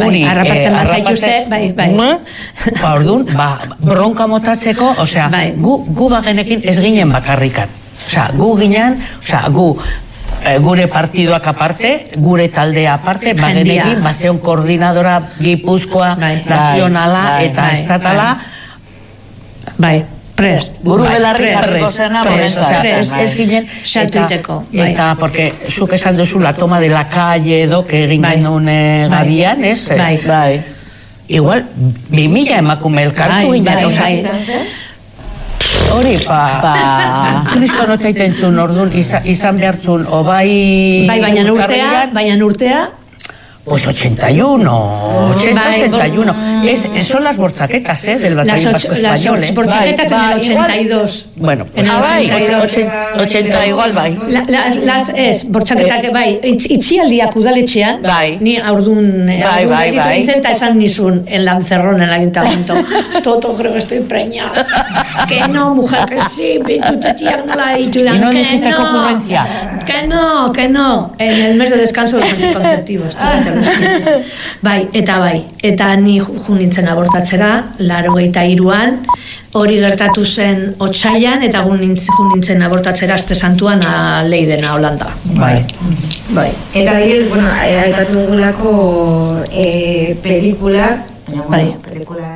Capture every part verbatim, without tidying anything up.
guri harrapatzen bazaituzte, bai, bai. Ba, orduan, ba, bronka motatzeko, osea, gu, gu bagenekin ez ginen bakarrikan. Osea, gu ginen, osea, gu gure partidoak aparte, gure taldea aparte, bagenekin, bazeon koordinadora Gipuzkoa, nazionala eta estatala. Bai, prest. Buru belarri jarriko zena, prest. Ez ginen, saltuiteko. Eta, porque zuk esan duzu la toma de la calle edo, que egin genuen gabian, ez? Bai, bai. Igual, bi mila emakume elkartu ginen, bai, hori, pa, kristo notzaiten zuen orduan, izan behartzun, o bai... Bai, baina urtea, baina urtea... Pues ochenta y uno, ochenta, ochenta y uno. Son las borchaquetas, ¿eh? Del batallón vasco español. Las borchaquetas en el ochenta y dos. Bueno, pues ochenta igual bai. Las es, borchaquetak bai, itxialdiak udaletxean, ni aurdun, bai, bai, bai. Eta esan nizun en la encerrona en el ayuntamiento. Toto, creo que estoy preñada. Que no, mujer, que sí, tu tía no la dicho. Y no dijiste ocurrencia. Que no, que no. En el mes de descanso de los anticonceptivos. Bai, eta bai, eta ni jun nintzen abortatzera, laurogeita hiruan, hori gertatu zen otsailan, eta jun nintzen abortatzera aste santuan a Leidena, Holanda. Bai. Bai. Eta adibidez, bueno, aipatu dugulako pelikula, bai, pelikula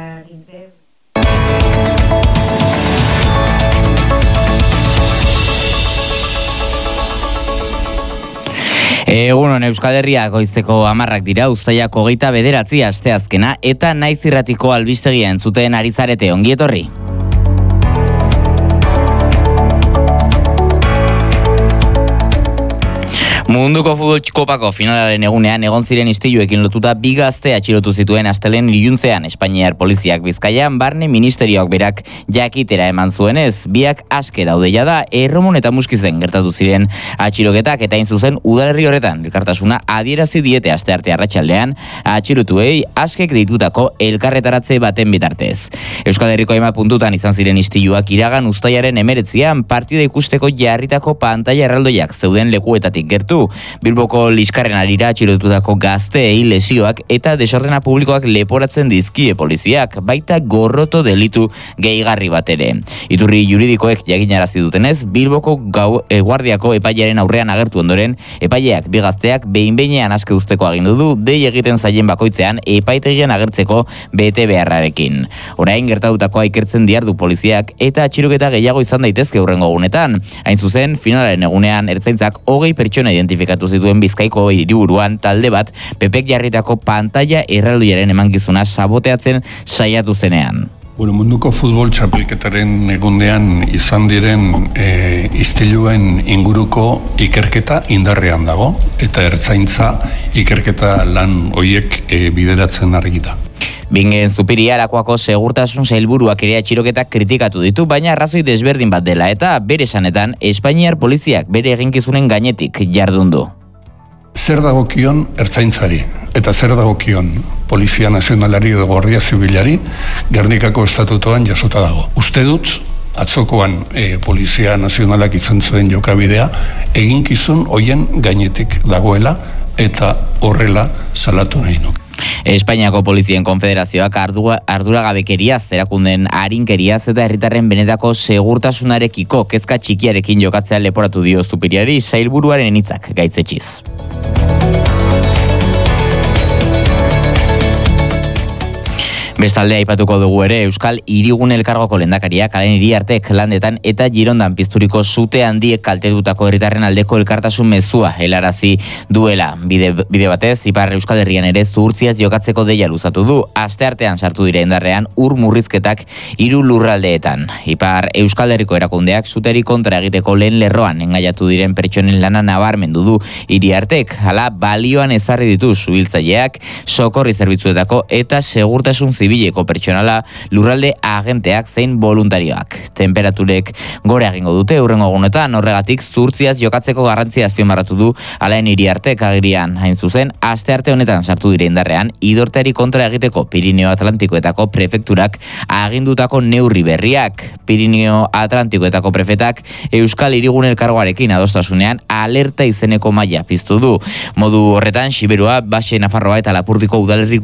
Egunon, Euskal Herria goizeko hamarrak dira, uztaiak hogeita bederatzi asteazkena eta Naiz Irratiko albistegia entzuten ari zarete, ongi etorri. Munduko futbol kopako finalaren egunean egon ziren istiluekin lotuta bi gazte atxilotu zituen astelen iluntzean Espainiar poliziak Bizkaian barne ministerioak berak jakitera eman zuenez, biak aske daude jada Erromon eta Muskizen gertatu ziren atxiloketak eta hain zuzen udalerri horretan elkartasuna adierazi diete astearte arratsaldean atxilotuei askek deitutako elkarretaratze baten bitartez. Euskal Herriko hainbat puntutan izan ziren istiluak iragan uztailaren hemeretzian partida ikusteko jarritako pantaila erraldoiak zeuden lekuetatik gertu. Bilboko Liskarren arira atxilotutako gazteei lesioak eta desordena publikoak leporatzen dizkie poliziak, baita gorroto delitu gehigarri bat ere. Iturri juridikoek jakinarazi dutenez, Bilboko gau guardiako epailearen aurrean agertu ondoren, epaileak bi gazteak behin-behinean aske uzteko agindu du, dei egiten zaien bakoitzean epaitegian agertzeko bete beharrarekin. Orain gertatutakoa ikertzen diardu poliziak eta atxiloketa gehiago izan daitezke hurrengo egunetan. Hain zuzen, finalaren egunean ertzaintzak hogei pertsona identifikatu zituen Bizkaiko hiriburuan talde bat pepek jarritako pantaila erraldoiaren emankizuna saboteatzen saiatu zenean. Bueno, munduko futbol txapelketaren egundean izan diren e, istiluen inguruko ikerketa indarrean dago eta ertzaintza ikerketa lan hoiek e, bideratzen argita. Bingen Zupiria Arakoako segurtasun sailburuak ere atxiloketak kritikatu ditu, baina arrazoi desberdin bat dela eta bere esanetan Espainiar poliziak bere eginkizunen gainetik jardun du. Zer dagokion ertzaintzari eta zer dagokion Polizia Nazionalari edo Guardia Zibilari Gernikako estatutoan jasota dago. Uste dut atzokoan e, Polizia Nazionalak izan zuen jokabidea eginkizun hoien gainetik dagoela eta horrela salatu nahi nuke. Espainiako Polizien Konfederazioak ardura, arduragabekeriaz, erakunden arinkeriaz eta herritarren benetako segurtasunarekiko kezka txikiarekin jokatzea leporatu dio Zupiriari sailburuaren hitzak gaitzetxiz. Bestalde aipatuko dugu ere Euskal Hirigun Elkargoko lehendakariak Alen Iriartek landetan eta Girondan pizturiko sute handiek kaltetutako herritarren aldeko elkartasun mezua helarazi duela. Bide, bide batez, Ipar Euskal Herrian ere zuhurtziaz jokatzeko deia luzatu du, asteartean sartu dire indarrean ur murrizketak hiru lurraldeetan. Ipar Euskal Herriko erakundeak suteri kontra egiteko lehen lerroan engaiatu diren pertsonen lana nabarmendu du Iriartek, hala balioan ezarri ditu suhiltzaileak, sokorri zerbitzuetako eta segurtasun zibileko pertsonala lurralde agenteak zein voluntarioak. Temperaturek gore egingo dute hurrengo egunetan, horregatik zuhurtziaz jokatzeko garrantzia azpimarratu du Alen Iriartek agirian. Hain zuzen, astearte honetan sartu dire indarrean, idorteari kontra egiteko Pirineo Atlantikoetako prefekturak agindutako neurri berriak. Pirineo Atlantikoetako prefetak Euskal Hirigun Elkargoarekin adostasunean alerta izeneko maila piztu du. Modu horretan, Siberua, Baxe Nafarroa eta Lapurdiko udalerri